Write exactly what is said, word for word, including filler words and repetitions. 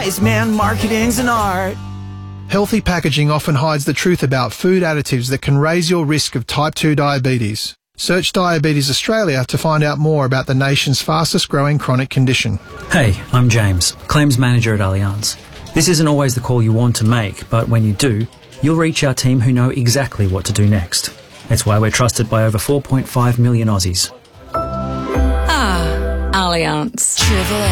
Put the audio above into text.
wise man, marketing's an art. Healthy packaging often hides the truth about food additives that can raise your risk of type two diabetes. Search Diabetes Australia to find out more about the nation's fastest growing chronic condition. Hey, I'm James, Claims Manager at Allianz. This isn't always the call you want to make, but when you do, you'll reach our team who know exactly what to do next. It's why we're trusted by over four point five million Aussies. Ah, Allianz. Triple